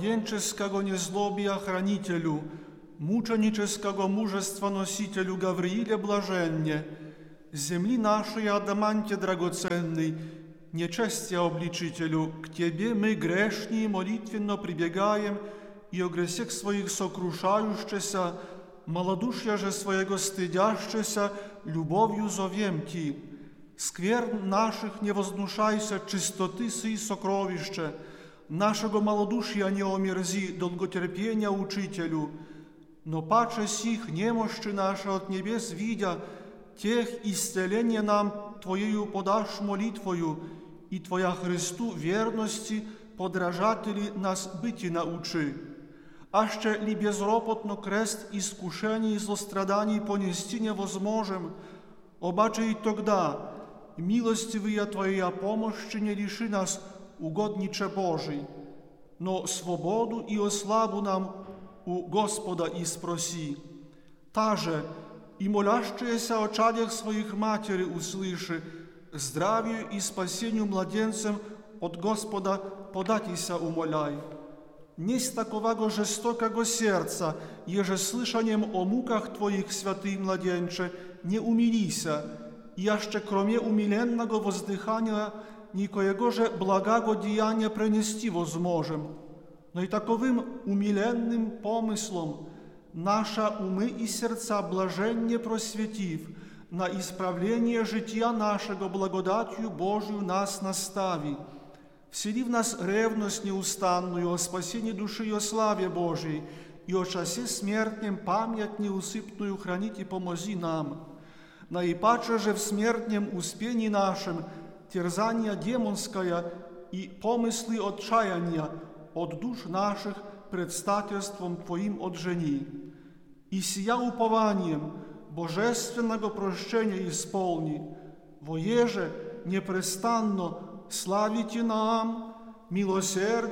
младенческого незлобия хранителю, мученического мужества носителю Гаврииле блаженне, земли нашей адаманте драгоценный, нечестия обличителю, к Тебе мы, грешние, молитвенно прибегаем и о гресех своих сокрушающихся, малодушья же своего стыдящихся, любовью зовем Ти. Скверн наших не вознушайся, чистоты сей сокровище, нашего малодушия не омерзи, долготерпения учителю, но паче сих немощи наши от небес видя, тех исцеление нам Твоею подашь молитвою, и Твоя Христу верности подражатели нас быти научи. Аще ли безропотно крест искушений и злостраданий понести невозможем, обаче и тогда милостивая Твоя помощь не лиши нас, угодниче Божий, но свободу и ославу нам у Господа и спроси. Та же и молящаяся о чадях своих матери услыши, здравию и спасению младенцам от Господа податися умоляй. Несть такового жестокого сердца, еже слышанием о муках Твоих, святый младенче, не умилися, и аще кроме умиленного воздыхания никоего же благого деяния принести возможем, но и таковым умиленным помыслом наша умы и сердца блаженне просветив, на исправление жития нашего благодатью Божию нас настави, всели в нас ревность неустанную о спасении души и о славе Божией, и о часе смертнем память неусыпную хранить и помози нам. Наипаче же в смертнем успении нашем терзания демонская и помыслы отчаяния от душ наших предстательством Твоим отжени. И сия упованием божественного прощения исполни, воеже непрестанно славите нам, милосердие